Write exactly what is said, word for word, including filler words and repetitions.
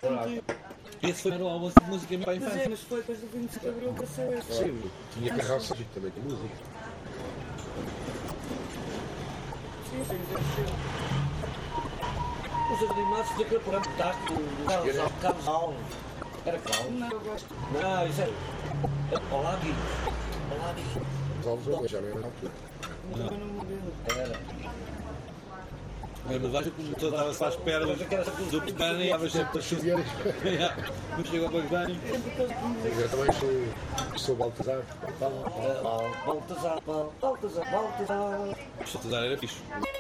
Esse foi o almoço de música para a Mas é, infância. mas foi depois do vinte e cinco de Abril que apareceu esse. Sim, tinha carroças e também com música. Sim, sim, sim. Os animados daquele programa fantástico do Carlos Carlos Alves. Era Carlos? Não, eu gosto. Não, isso é. Olá, Gui. Olá, Gui. Os alvos já não era na altura. Não, não me lembro. Era. Mas acho que tu estavas à espera do Picani e estavas sempre a chutar. Não chegou para o Picani. Eu também sou, sou Baltazar. Baltazar, Baltazar, Baltazar. O Baltazar era fixe.